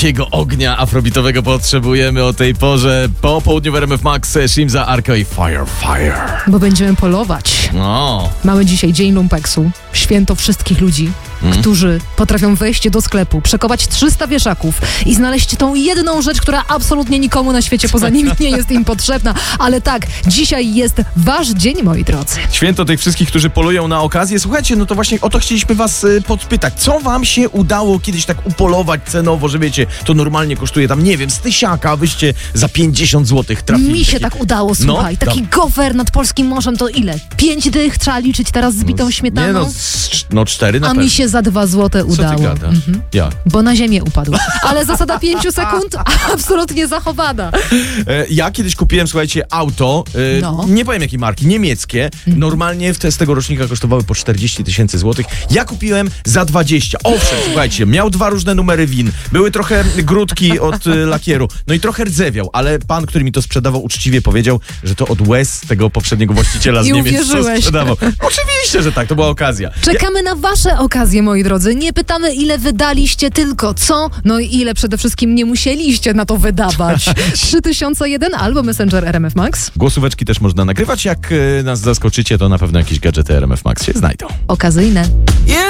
takiego ognia afrobitowego potrzebujemy o tej porze. Po południu w RMF Max Shimza, Arco i Fire. Bo będziemy polować. No. Mamy dzisiaj Dzień Lumpeksu. Święto wszystkich ludzi, którzy potrafią wejść do sklepu, przekować 300 wieszaków i znaleźć tą jedną rzecz, która absolutnie nikomu na świecie poza nimi nie jest im potrzebna. Ale tak, dzisiaj jest wasz dzień, moi drodzy. Święto tych wszystkich, którzy polują na okazję. Słuchajcie, no to właśnie o to chcieliśmy was podpytać. Co wam się udało kiedyś tak upolować cenowo, że wiecie, to normalnie kosztuje tam, nie wiem, z 1000, a wyście za 50 zł trafili. Mi się tak udało, słuchaj. Taki gofer nad polskim morzem to ile? 5 dych trzeba liczyć teraz z bitą śmietaną? Nie 4 na A pewno. mi się za 2 złote udało. Co ty gadasz? Jak? Bo na ziemię upadł. Ale zasada 5 sekund absolutnie zachowana. Ja kiedyś kupiłem, słuchajcie, auto, nie powiem jakiej marki, niemieckie. Normalnie z tego rocznika kosztowały po 40 000 złotych. Ja kupiłem za 20. Owszem, słuchajcie, miał 2 różne numery WIN. Były trochę grudki od lakieru. No i trochę rdzewiał, ale pan, który mi to sprzedawał, uczciwie powiedział, że to od łez tego poprzedniego właściciela z I Niemiec uwierzyłeś. sprzedawał. Oczywiście, że tak, to była okazja. Czekamy na wasze okazje, moi drodzy. Nie pytamy, ile wydaliście, tylko co? No i ile przede wszystkim nie musieliście na to wydawać. 3001 albo Messenger RMF Max. Głosóweczki też można nagrywać. Jak nas zaskoczycie, to na pewno jakieś gadżety RMF Max się znajdą. Okazyjne.